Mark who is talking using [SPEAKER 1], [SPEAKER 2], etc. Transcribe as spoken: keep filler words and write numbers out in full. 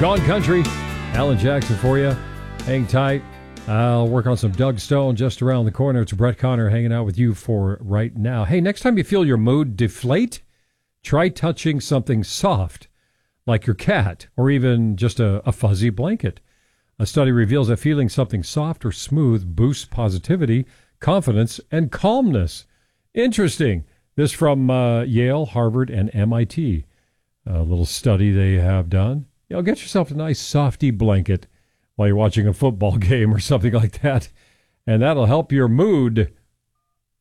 [SPEAKER 1] Gone Country, Alan Jackson for you. Hang tight. I'll work on some Doug Stone just around the corner. It's Brett Connor hanging out with you for right now. Hey, next time you feel your mood deflate, try touching something soft, like your cat, or even just a, a fuzzy blanket. A study reveals that feeling something soft or smooth boosts positivity, confidence, and calmness. Interesting. This from uh, Yale, Harvard, and M I T. A little study they have done. You know, get yourself a nice softy blanket while you're watching a football game or something like that, and that'll help your mood